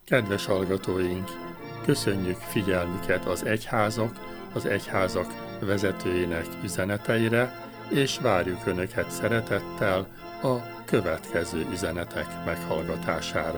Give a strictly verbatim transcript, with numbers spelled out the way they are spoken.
Kedves hallgatóink! Köszönjük figyelmüket az egyházak, az egyházak vezetőinek üzeneteire, és várjuk Önöket szeretettel a következő üzenetek meghallgatására.